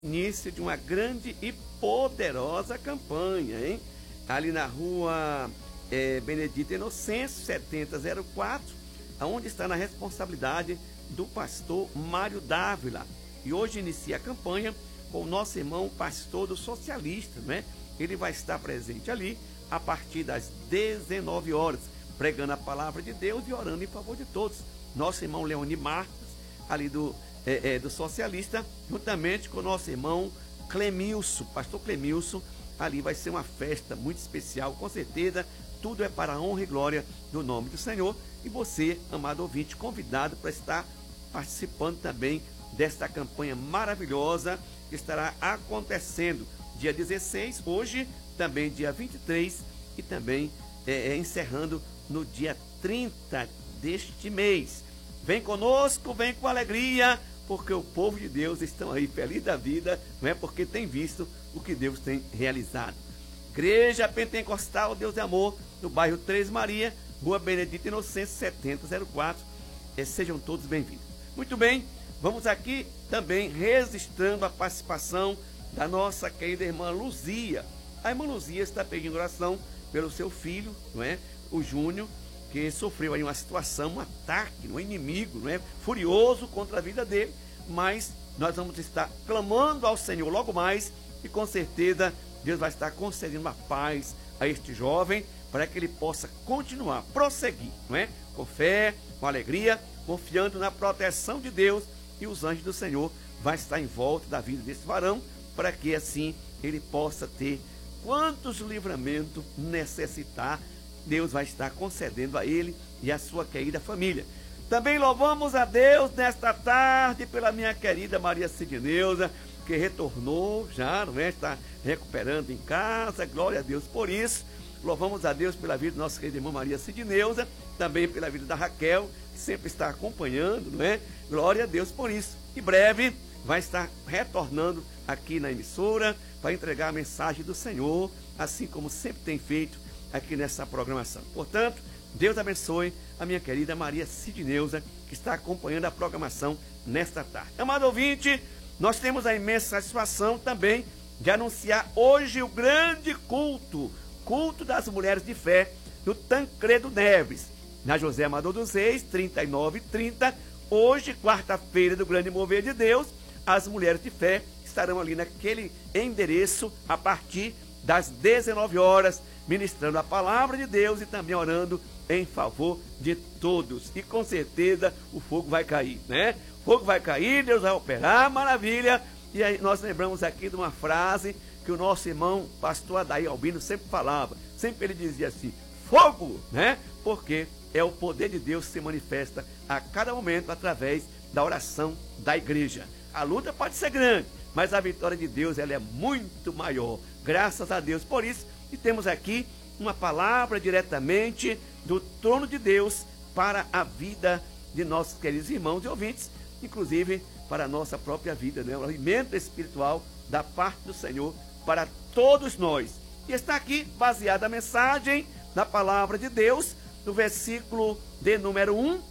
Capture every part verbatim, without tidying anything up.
Início de uma grande e poderosa campanha, hein? Ali na rua é, Benedito Inocêncio, setenta zero quatro, onde está na responsabilidade do pastor Mário Dávila. E hoje inicia a campanha com o nosso irmão pastor do Socialista, né? Ele vai estar presente ali a partir das dezenove horas, pregando a palavra de Deus e orando em favor de todos. Nosso irmão Leoni Marcos, ali do É, é, do Socialista, juntamente com o nosso irmão Clemilson, pastor Clemilson. Ali vai ser uma festa muito especial, com certeza. Tudo é para a honra e glória do nome do Senhor. E você, amado ouvinte, convidado para estar participando também desta campanha maravilhosa que estará acontecendo dia dezesseis, hoje, também dia vinte e três e também é, é, encerrando no dia trinta deste mês. Vem conosco, vem com alegria, porque o povo de Deus estão aí feliz da vida, não é? Porque tem visto o que Deus tem realizado. Igreja Pentecostal Deus é Amor, no bairro Três Maria, rua Benedito Inocêncio, setenta zero quatro. E sejam todos bem-vindos. Muito bem, vamos aqui também registrando a participação da nossa querida irmã Luzia. A irmã Luzia está pedindo oração pelo seu filho, não é? O Júnior, que sofreu aí uma situação, um ataque, um inimigo, não é? Furioso contra a vida dele, mas nós vamos estar clamando ao Senhor logo mais e com certeza Deus vai estar concedendo a paz a este jovem para que ele possa continuar, prosseguir, não é? Com fé, com alegria, confiando na proteção de Deus, e os anjos do Senhor vai estar em volta da vida desse varão para que assim ele possa ter quantos livramentos necessitar. Deus vai estar concedendo a ele e a sua querida família. Também louvamos a Deus nesta tarde pela minha querida Maria Sidneuza, que retornou já, não é? Está recuperando em casa, glória a Deus por isso. Louvamos a Deus pela vida da nossa querida irmã Maria Sidneuza, também pela vida da Raquel, que sempre está acompanhando, não é? Glória a Deus por isso. Em breve vai estar retornando aqui na emissora para entregar a mensagem do Senhor, assim como sempre tem feito aqui nessa programação. Portanto, Deus abençoe a minha querida Maria Sidneuza, que está acompanhando a programação nesta tarde. Amado ouvinte, nós temos a imensa satisfação também de anunciar hoje o grande culto, culto das mulheres de fé, no Tancredo Neves, na José Amador dos Reis, trinta e nove e trinta. Hoje, quarta-feira do grande mover de Deus, as mulheres de fé estarão ali naquele endereço a partir das dezenove horas, ministrando a palavra de Deus e também orando em favor de todos. E com certeza o fogo vai cair, né? O fogo vai cair, Deus vai operar, maravilha. E aí nós lembramos aqui de uma frase que o nosso irmão pastor Adair Albino sempre falava. Sempre ele dizia assim, fogo, né? Porque é o poder de Deus que se manifesta a cada momento através da oração da igreja. A luta pode ser grande, mas a vitória de Deus ela é muito maior. Graças a Deus por isso. E temos aqui uma palavra diretamente do trono de Deus para a vida de nossos queridos irmãos e ouvintes, inclusive para a nossa própria vida, né? O alimento espiritual da parte do Senhor para todos nós. E está aqui baseada a mensagem da palavra de Deus, no versículo de número um,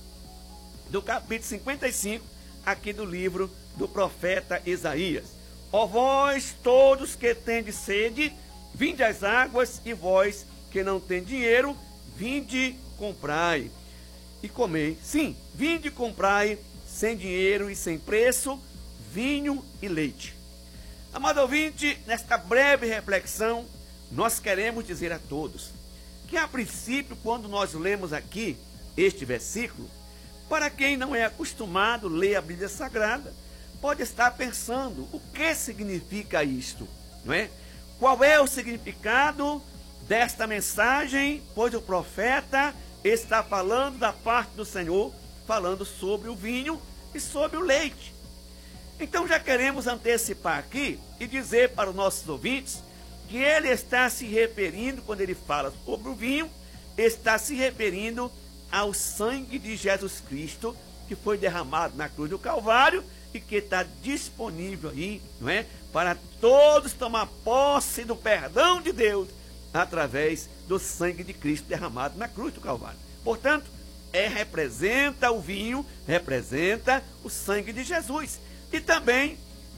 do capítulo cinquenta e cinco, aqui do livro do profeta Isaías. Ó vós todos que tendes sede, vinde às águas, e vós que não tem dinheiro, vinde comprai e comei. Sim, vinde comprai, sem dinheiro e sem preço, vinho e leite. Amado ouvinte, nesta breve reflexão, nós queremos dizer a todos que, a princípio, quando nós lemos aqui este versículo, para quem não é acostumado a ler a Bíblia Sagrada, pode estar pensando, o que significa isto, não é? Qual é o significado desta mensagem? Pois o profeta está falando da parte do Senhor, falando sobre o vinho e sobre o leite. Então já queremos antecipar aqui e dizer para os nossos ouvintes que ele está se referindo, quando ele fala sobre o vinho, está se referindo ao sangue de Jesus Cristo, que foi derramado na cruz do Calvário e que está disponível aí, não é? Para todos tomar posse do perdão de Deus através do sangue de Cristo derramado na cruz do Calvário. Portanto, é, representa o vinho, representa o sangue de Jesus. E também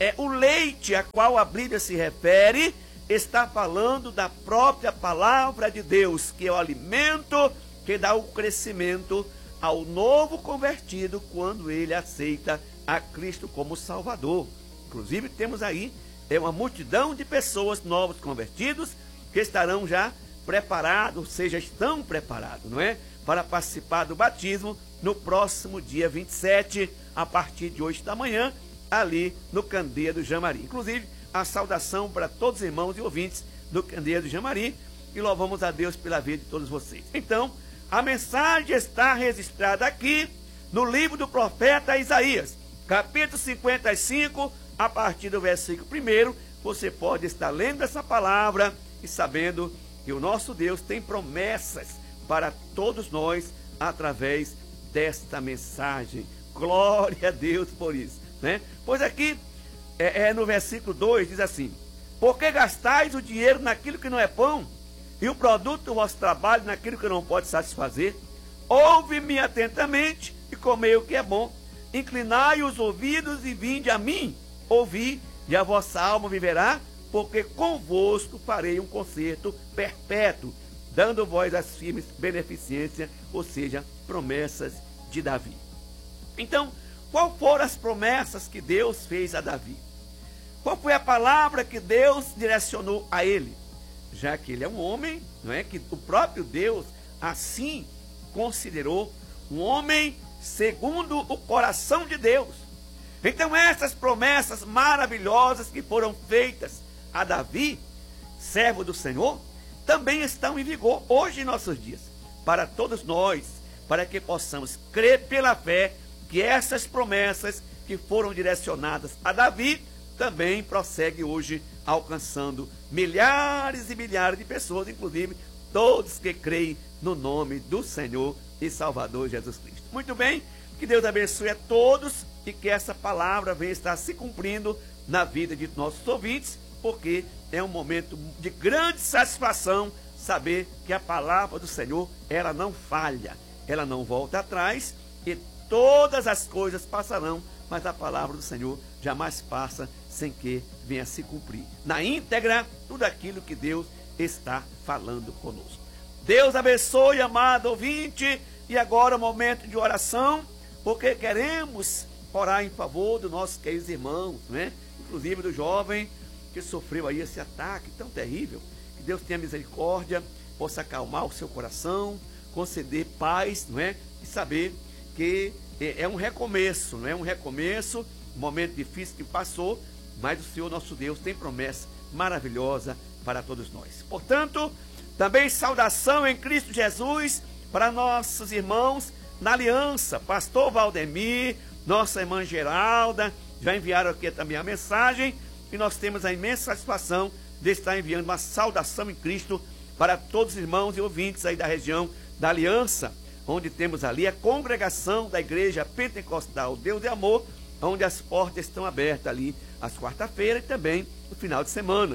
é o leite a qual a Bíblia se refere, está falando da própria palavra de Deus, que é o alimento que dá o crescimento ao novo convertido quando ele aceita a Cristo como Salvador. Inclusive temos aí é uma multidão de pessoas novos convertidos que estarão já preparados, ou seja, estão preparados, não é? Para participar do batismo no próximo dia vinte e sete, a partir de oito da manhã, ali no Candeia do Jamari. Inclusive, a saudação para todos os irmãos e ouvintes do Candeia do Jamari, e louvamos a Deus pela vida de todos vocês. Então, a mensagem está registrada aqui no livro do profeta Isaías, capítulo cinquenta e cinco, a partir do versículo primeiro, você pode estar lendo essa palavra e sabendo que o nosso Deus tem promessas para todos nós através desta mensagem. Glória a Deus por isso, né? Pois aqui, é, é no versículo dois, diz assim: por que gastais o dinheiro naquilo que não é pão, e o produto do vosso trabalho naquilo que não pode satisfazer? Ouve-me atentamente e comei o que é bom. Inclinai os ouvidos e vinde a mim. Ouvi, e a vossa alma viverá, porque convosco farei um concerto perpétuo, dando voz às firmes beneficência, ou seja, promessas de Davi. Então, qual foram as promessas que Deus fez a Davi? Qual foi a palavra que Deus direcionou a ele? Já que ele é um homem, não é? Que o próprio Deus assim considerou um homem segundo o coração de Deus. Então essas promessas maravilhosas que foram feitas a Davi, servo do Senhor, também estão em vigor hoje em nossos dias, para todos nós, para que possamos crer pela fé que essas promessas que foram direcionadas a Davi também prosseguem hoje, alcançando milhares e milhares de pessoas, inclusive todos que creem no nome do Senhor e Salvador Jesus Cristo. Muito bem, que Deus abençoe a todos e que essa palavra venha estar se cumprindo na vida de nossos ouvintes, porque é um momento de grande satisfação saber que a palavra do Senhor, ela não falha, ela não volta atrás, e todas as coisas passarão, mas a palavra do Senhor jamais passa sem que venha se cumprir na íntegra tudo aquilo que Deus está falando conosco. Deus abençoe, amado ouvinte, e agora o momento de oração, porque queremos orar em favor dos nossos queridos irmãos, né? Inclusive do jovem que sofreu aí esse ataque tão terrível. Que Deus tenha misericórdia, possa acalmar o seu coração, conceder paz, não é? E saber que é um recomeço, não é? Um recomeço, um momento difícil que passou, mas o Senhor nosso Deus tem promessa maravilhosa para todos nós. Portanto, também saudação em Cristo Jesus para nossos irmãos na aliança, pastor Valdemir, nossa irmã Geralda, já enviaram aqui também a mensagem, e nós temos a imensa satisfação de estar enviando uma saudação em Cristo para todos os irmãos e ouvintes aí da região da Aliança, onde temos ali a congregação da Igreja Pentecostal Deus e Amor, onde as portas estão abertas ali às quarta-feiras e também no final de semana.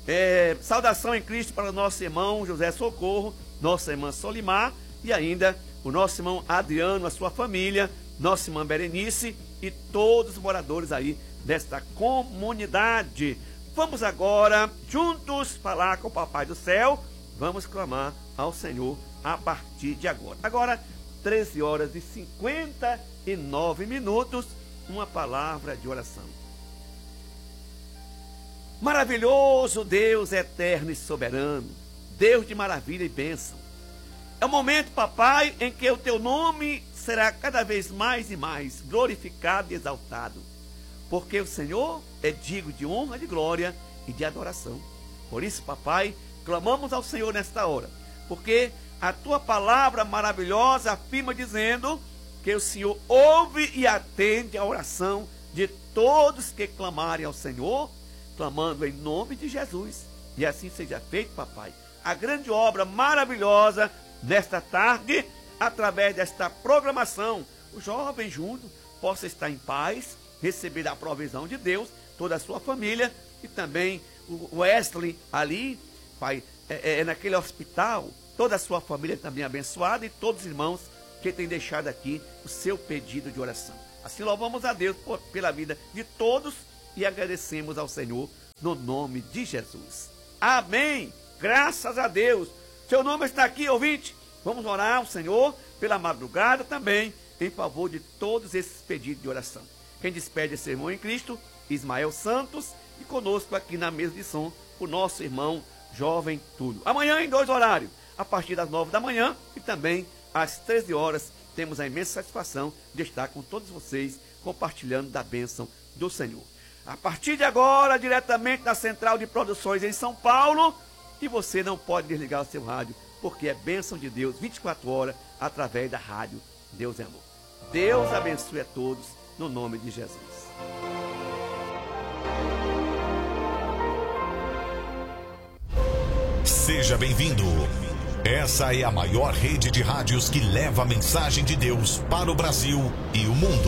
É, saudação em Cristo para o nosso irmão José Socorro, nossa irmã Solimar, e ainda o nosso irmão Adriano, a sua família, nossa irmã Berenice e todos os moradores aí desta comunidade. Vamos agora juntos falar com o Papai do Céu, vamos clamar ao Senhor a partir de agora. Agora, treze horas e cinquenta e nove minutos, uma palavra de oração. Maravilhoso Deus eterno e soberano, Deus de maravilha e bênção. É o momento, papai, em que o teu nome será cada vez mais e mais glorificado e exaltado, porque o Senhor é digno de honra, de glória e de adoração. Por isso, papai, clamamos ao Senhor nesta hora, porque a tua palavra maravilhosa afirma dizendo que o Senhor ouve e atende a oração de todos que clamarem ao Senhor, clamando em nome de Jesus. E assim seja feito, papai, a grande obra maravilhosa nesta tarde, através desta programação, o jovem Júnior possa estar em paz, receber a provisão de Deus, toda a sua família, e também o Wesley ali, pai, é, é naquele hospital, toda a sua família também abençoada, e todos os irmãos que têm deixado aqui o seu pedido de oração. Assim louvamos a Deus por, pela vida de todos, e agradecemos ao Senhor no nome de Jesus. Amém! Graças a Deus! Seu nome está aqui, ouvinte. Vamos orar ao Senhor pela madrugada também, em favor de todos esses pedidos de oração. Quem despede esse irmão em Cristo, Ismael Santos, e conosco aqui na mesa de som, o nosso irmão Jovem Túlio. Amanhã em dois horários, a partir das nove da manhã e também às treze horas, temos a imensa satisfação de estar com todos vocês, compartilhando da bênção do Senhor. A partir de agora, diretamente da Central de Produções em São Paulo, e você não pode desligar o seu rádio, porque é bênção de Deus vinte e quatro horas através da rádio Deus é Amor. Deus abençoe a todos, no nome de Jesus. Seja bem-vindo. Essa é a maior rede de rádios que leva a mensagem de Deus para o Brasil e o mundo.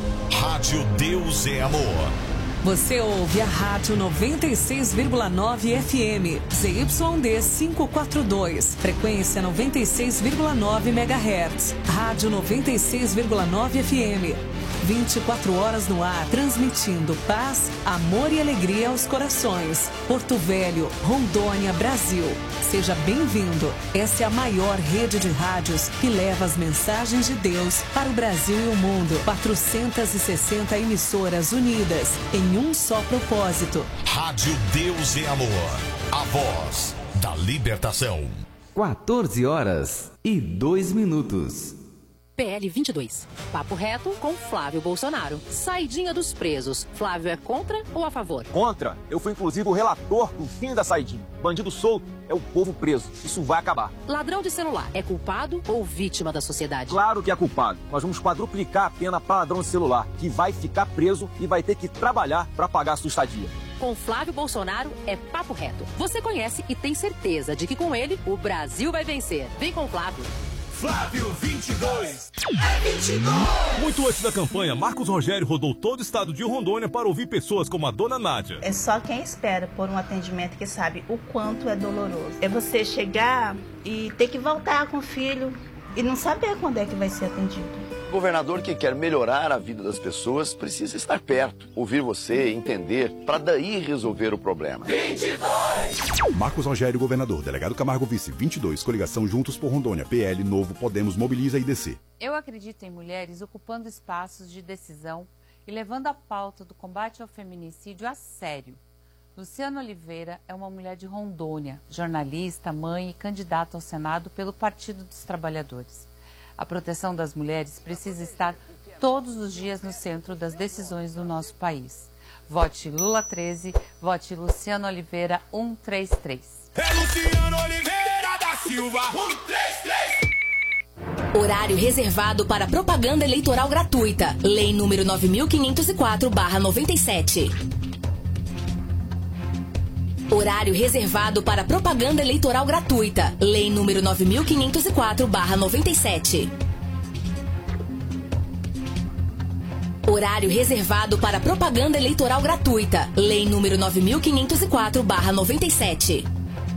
Rádio Deus é Amor. Você ouve a Rádio noventa e seis vírgula nove F M, Z Y D quinhentos e quarenta e dois, frequência noventa e seis vírgula nove megahertz. Rádio noventa e seis vírgula nove F M, vinte e quatro horas no ar, transmitindo paz, amor e alegria aos corações. Porto Velho, Rondônia, Brasil. Seja bem-vindo. Essa é a maior rede de rádios que leva as mensagens de Deus para o Brasil e o mundo. quatrocentas e sessenta emissoras unidas em um só propósito. Rádio Deus é Amor. A voz da libertação. quatorze horas e dois minutos. P L vinte e dois. Papo reto com Flávio Bolsonaro. Saidinha dos presos. Flávio é contra ou a favor? Contra. Eu fui inclusive o relator do fim da saidinha. Bandido solto é o povo preso. Isso vai acabar. Ladrão de celular é culpado ou vítima da sociedade? Claro que é culpado. Nós vamos quadruplicar a pena para ladrão de celular, que vai ficar preso e vai ter que trabalhar para pagar a sua estadia. Com Flávio Bolsonaro é papo reto. Você conhece e tem certeza de que com ele o Brasil vai vencer. Vem com Flávio. Flávio vinte e dois. É vinte e dois. Muito antes da campanha, Marcos Rogério rodou todo o estado de Rondônia para ouvir pessoas como a dona Nádia. É só quem espera por um atendimento que sabe o quanto é doloroso. É você chegar e ter que voltar com o filho e não saber quando é que vai ser atendido. O governador que quer melhorar a vida das pessoas precisa estar perto, ouvir você, entender, para daí resolver o problema. vinte e dois. Marcos Rogério, governador. Delegado Camargo Vice, vinte e dois. Coligação Juntos por Rondônia. P L Novo Podemos Mobiliza e D C. Eu acredito em mulheres ocupando espaços de decisão e levando a pauta do combate ao feminicídio a sério. Luciana Oliveira é uma mulher de Rondônia, jornalista, mãe e candidata ao Senado pelo Partido dos Trabalhadores. A proteção das mulheres precisa estar todos os dias no centro das decisões do nosso país. Vote Lula treze, vote Luciana Oliveira cento e trinta e três. É Luciana Oliveira da Silva cento e trinta e três. Horário reservado para propaganda eleitoral gratuita. Lei número nove mil quinhentos e quatro barra noventa e sete. Horário reservado para propaganda eleitoral gratuita. Lei número nove mil quinhentos e quatro barra noventa e sete. Horário reservado para propaganda eleitoral gratuita. Lei número nove mil quinhentos e quatro barra noventa e sete.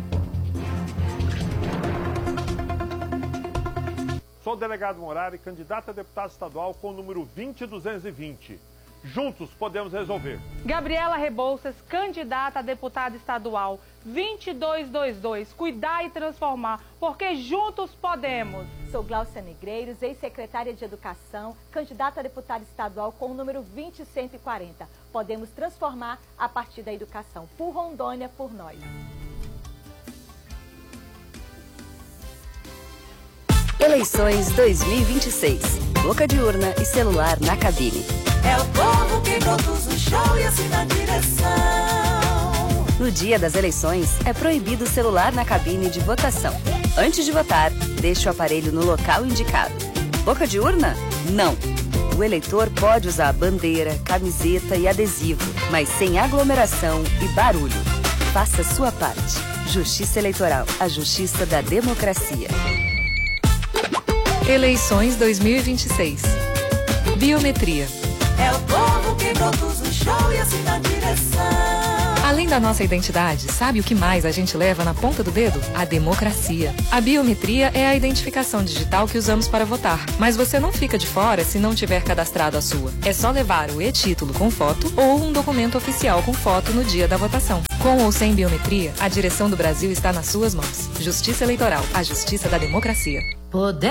Sou o delegado Morari, candidato a deputado estadual com o número vinte mil duzentos e vinte. Juntos podemos resolver. Gabriela Rebouças, candidata a deputada estadual vinte e dois vinte e dois. Cuidar e transformar, porque juntos podemos. Sou Glaucia Negreiros, ex-secretária de Educação, candidata a deputada estadual com o número vinte mil cento e quarenta. Podemos transformar a partir da educação. Por Rondônia, por nós. Eleições dois mil e vinte e seis. Boca de urna e celular na cabine. É o povo quem produz o show e assina a direção. No dia das eleições, é proibido o celular na cabine de votação. Antes de votar, deixe o aparelho no local indicado. Boca de urna? Não. O eleitor pode usar bandeira, camiseta e adesivo, mas sem aglomeração e barulho. Faça sua parte. Justiça Eleitoral, a justiça da democracia. Eleições dois mil e vinte e seis. Biometria. É o povo quem produz o show e assina a direção. Além da nossa identidade, sabe o que mais a gente leva na ponta do dedo? A democracia. A biometria é a identificação digital que usamos para votar, mas você não fica de fora se não tiver cadastrado a sua. É só levar o e-título com foto ou um documento oficial com foto no dia da votação. Com ou sem biometria, a direção do Brasil está nas suas mãos. Justiça Eleitoral, a justiça da democracia. Poder